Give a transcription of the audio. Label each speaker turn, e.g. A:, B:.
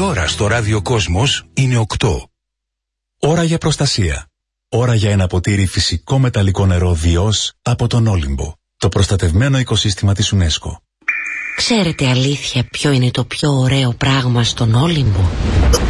A: ώρα στο Ράδιο Κόσμος είναι 8.
B: Ώρα για προστασία. Ώρα για ένα ποτήρι φυσικό μεταλλικό νερό Διός από τον Όλυμπο. Το προστατευμένο οικοσύστημα της UNESCO.
C: Ξέρετε αλήθεια ποιο είναι το πιο ωραίο πράγμα στον Όλυμπο?